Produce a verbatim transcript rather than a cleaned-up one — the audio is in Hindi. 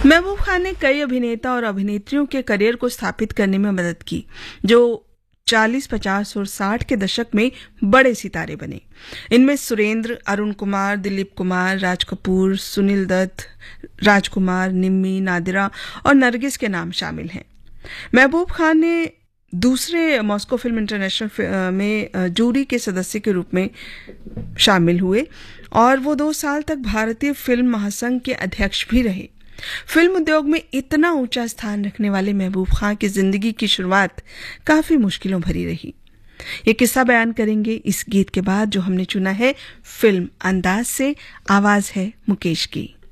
महबूब खान ने कई अभिनेता और अभिनेत्रियों के करियर को स्थापित करने में मदद की, जो चालीस, पचास और साठ के दशक में बड़े सितारे बने। इनमें सुरेंद्र, अरुण कुमार, दिलीप कुमार, राज कपूर, सुनील दत्त, राजकुमार, निम्मी, नादिरा और नरगिस के नाम शामिल हैं। महबूब खान ने दूसरे मॉस्को फिल्म इंटरनेशनल में जूरी के सदस्य के रूप में शामिल हुए और वो दो साल तक भारतीय फिल्म महासंघ के अध्यक्ष भी रहे। फिल्म उद्योग में इतना ऊंचा स्थान रखने वाले महबूब खान की जिंदगी की शुरुआत काफी मुश्किलों भरी रही। ये किस्सा बयान करेंगे इस गीत के बाद जो हमने चुना है फिल्म अंदाज से। आवाज है मुकेश की।